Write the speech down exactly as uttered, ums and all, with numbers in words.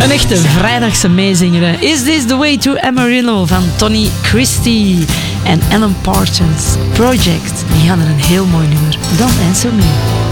Een echte vrijdagse meezinger. Is This The Way To Amarillo van Tony Christie en Alan Parsons Project. Die hadden een heel mooi nummer. Don't Answer Me.